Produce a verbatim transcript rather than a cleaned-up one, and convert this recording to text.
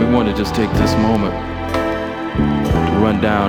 want to just take this moment to run down